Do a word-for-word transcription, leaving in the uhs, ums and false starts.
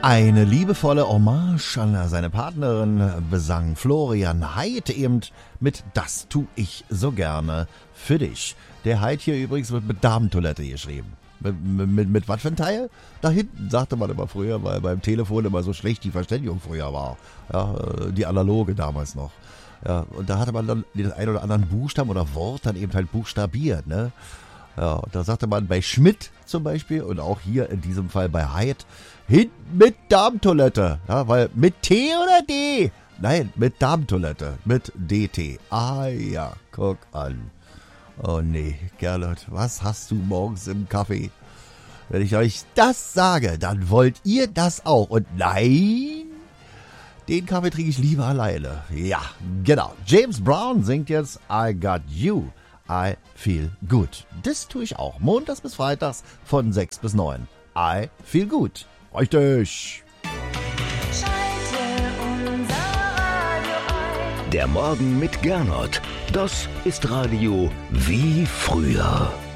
Eine liebevolle Hommage an seine Partnerin besang Florian Heid eben mit Das tu ich so gerne für dich. Der Heid hier übrigens wird mit Damentoilette geschrieben. Mit, mit, mit, mit was für ein Teil? Da hinten, sagte man immer früher, weil beim Telefon immer so schlecht die Verständigung früher war. Ja, die analoge damals noch. Ja, und da hatte man dann den einen oder anderen Buchstaben oder Wort dann eben halt buchstabiert, ne? Ja, und da sagte man bei Schmidt zum Beispiel und auch hier in diesem Fall bei Heid, hinten mit Darmtoilette. Ja, weil mit T oder D? Nein, mit Darmtoilette. Mit D T. Ah ja, guck an. Oh nee, Gerlot, was hast du morgens im Kaffee? Wenn ich euch das sage, dann wollt ihr das auch. Und nein, den Kaffee trinke ich lieber alleine. Ja, genau. James Brown singt jetzt I Got You. I Feel Good. Das tue ich auch. Montags bis freitags von sechs bis neun. I Feel Good. Richtig. Schalte unser Radio ein. Der Morgen mit Gernot. Das ist Radio wie früher.